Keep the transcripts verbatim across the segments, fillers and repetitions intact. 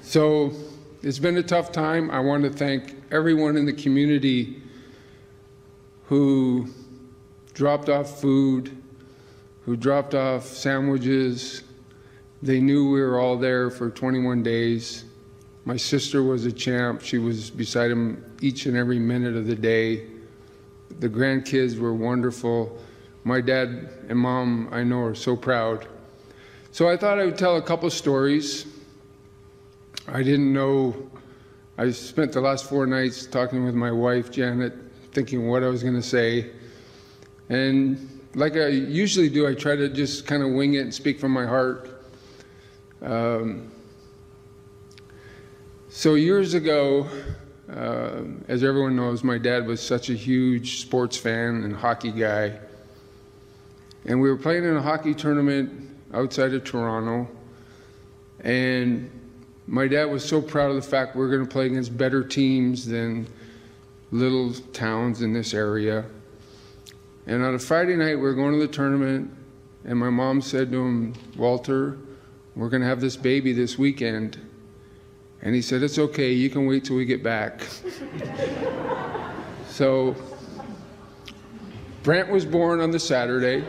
So it's been a tough time. I want to thank everyone in the community who dropped off food, who dropped off sandwiches. They knew we were all there for twenty-one days. My sister was a champ. She was beside him each and every minute of the day. The grandkids were wonderful. My dad and mom, I know, are so proud. So I thought I would tell a couple stories. I didn't know, I spent the last four nights talking with my wife, Janet, thinking what I was going to say. And like I usually do, I try to just kind of wing it and speak from my heart. Um, so years ago, uh, as everyone knows, my dad was such a huge sports fan and hockey guy. And we were playing in a hockey tournament outside of Toronto. And my dad was so proud of the fact we were going to play against better teams than little towns in this area. And on a Friday night, we were going to the tournament, and my mom said to him, "Walter, we're going to have this baby this weekend." And he said, "It's okay, you can wait till we get back." So Brent was born on the Saturday.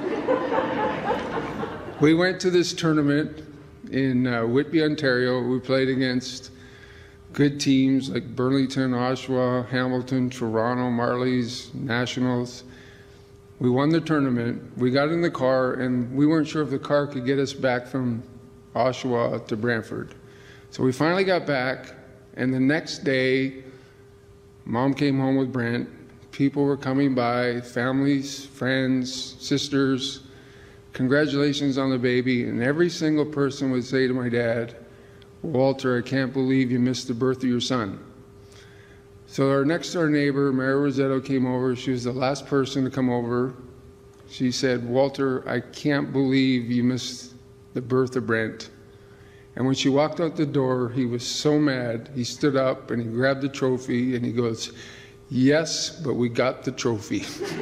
We went to this tournament in uh, Whitby, Ontario. We played against good teams like Burlington, Oshawa, Hamilton, Toronto, Marlies, Nationals. We won the tournament. We got in the car, and we weren't sure if the car could get us back from Oshawa to Brantford. So we finally got back, and the next day, Mom came home with Brent. People were coming by, families, friends, sisters. Congratulations on the baby. And every single person would say to my dad, "Walter, I can't believe you missed the birth of your son." So our next door neighbor, Mary Rosetto, came over. She was the last person to come over. She said, "Walter, I can't believe you missed the birth of Brent." And when she walked out the door, he was so mad. He stood up and he grabbed the trophy and he goes, "Yes, but we got the trophy."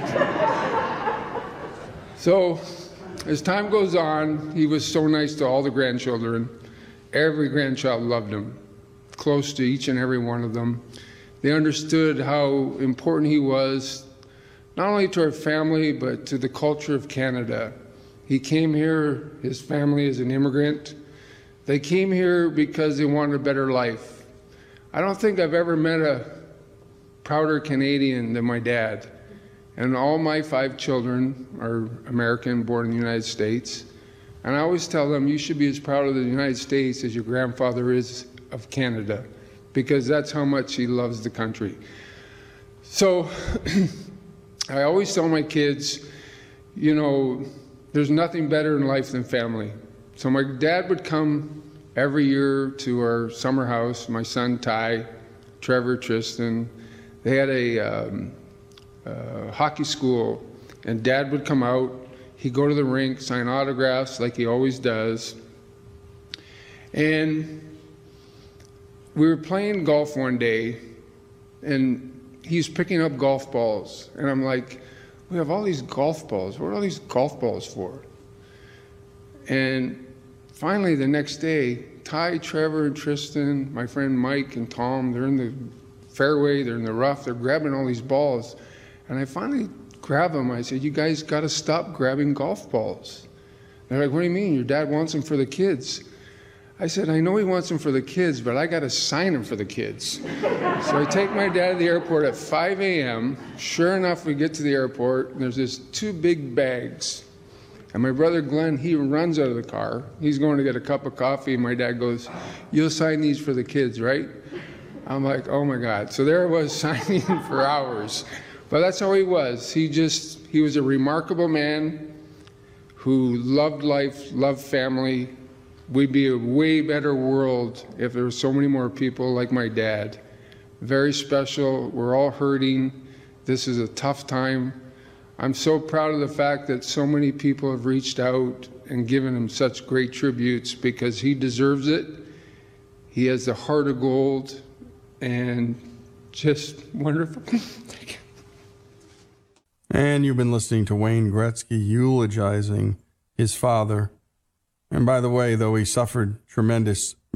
So as time goes on, he was so nice to all the grandchildren. Every grandchild loved him, close to each and every one of them. They understood how important he was, not only to our family, but to the culture of Canada. He came here, his family is an immigrant. They came here because they wanted a better life. I don't think I've ever met a prouder Canadian than my dad. And all my five children are American, born in the United States. And I always tell them, you should be as proud of the United States as your grandfather is of Canada, because that's how much he loves the country. So I always tell my kids, you know, there's nothing better in life than family. So my dad would come every year to our summer house, my son Ty, Trevor, Tristan. They had a um, uh, hockey school, and Dad would come out. He'd go to the rink, sign autographs like he always does. And we were playing golf one day, and he's picking up golf balls. And I'm like, we have all these golf balls. What are all these golf balls for? And finally, the next day, Ty, Trevor, and Tristan, my friend Mike and Tom, they're in the fairway, they're in the rough, they're grabbing all these balls. And I finally grab them. I said, "You guys got to stop grabbing golf balls." They're like, "What do you mean? Your dad wants them for the kids." I said, "I know he wants them for the kids, but I got to sign them for the kids." So I take my dad to the airport at five a m Sure enough, we get to the airport, and there's this two big bags. And my brother Glenn, he runs out of the car. He's going to get a cup of coffee, and my dad goes, "You'll sign these for the kids, right?" I'm like, oh my God. So there I was signing for hours. But that's how he was. He just, he was a remarkable man who loved life, loved family. We'd be a way better world if there were so many more people like my dad. Very special. We're all hurting. This is a tough time. I'm so proud of the fact that so many people have reached out and given him such great tributes, because he deserves it. He has the heart of gold, and just wonderful. Thank you. And you've been listening to Wayne Gretzky eulogizing his father. And by the way, though he suffered tremendous